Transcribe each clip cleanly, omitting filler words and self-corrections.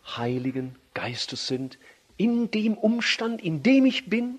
Heiligen Geistes sind, in dem Umstand, in dem ich bin?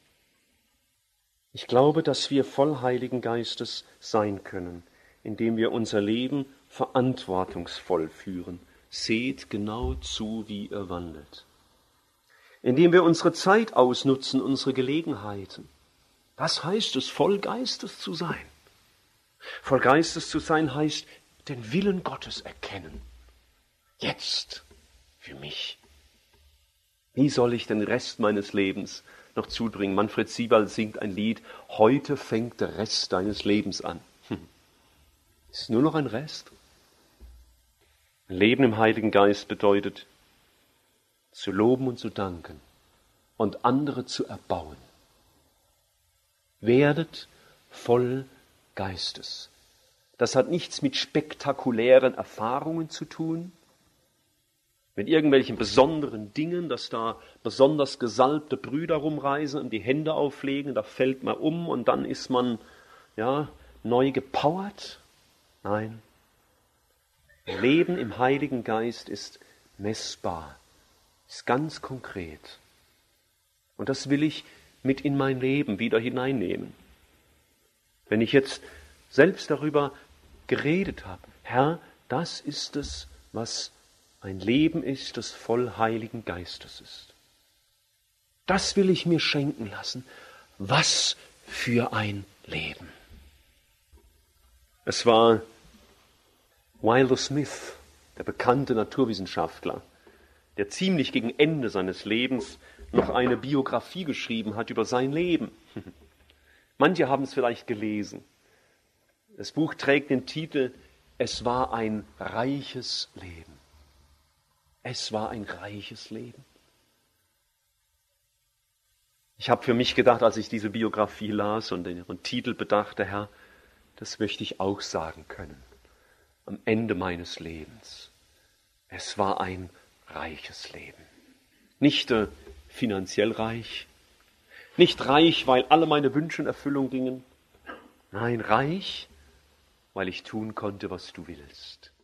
Ich glaube, dass wir voll Heiligen Geistes sein können, indem wir unser Leben verantwortungsvoll führen. Seht genau zu, wie ihr wandelt. Indem wir unsere Zeit ausnutzen, unsere Gelegenheiten. Was heißt es, voll Geistes zu sein? Voll Geistes zu sein heißt, den Willen Gottes erkennen. Jetzt für mich. Wie soll ich den Rest meines Lebens noch zubringen? Manfred Sieberl singt ein Lied, heute fängt der Rest deines Lebens an. Ist nur noch ein Rest? Ein Leben im Heiligen Geist bedeutet, zu loben und zu danken und andere zu erbauen. Werdet voll Geistes. Das hat nichts mit spektakulären Erfahrungen zu tun, mit irgendwelchen besonderen Dingen, dass da besonders gesalbte Brüder rumreisen und die Hände auflegen, da fällt man um und dann ist man neu gepowert. Nein, Leben im Heiligen Geist ist messbar, ist ganz konkret. Und das will ich mit in mein Leben wieder hineinnehmen. Wenn ich jetzt selbst darüber geredet habe, Herr, das ist es, was ein Leben ist, das voll Heiligen Geistes ist. Das will ich mir schenken lassen. Was für ein Leben. Es war Wilder Smith, der bekannte Naturwissenschaftler, der ziemlich gegen Ende seines Lebens noch eine Biografie geschrieben hat über sein Leben. Manche haben es vielleicht gelesen. Das Buch trägt den Titel Es war ein reiches Leben. Es war ein reiches Leben. Ich habe für mich gedacht, als ich diese Biografie las und den Titel bedachte, Herr, das möchte ich auch sagen können. Am Ende meines Lebens. Es war ein reiches Leben. Nicht finanziell reich, nicht reich, weil alle meine Wünsche in Erfüllung gingen. Nein, reich, weil ich tun konnte, was du willst.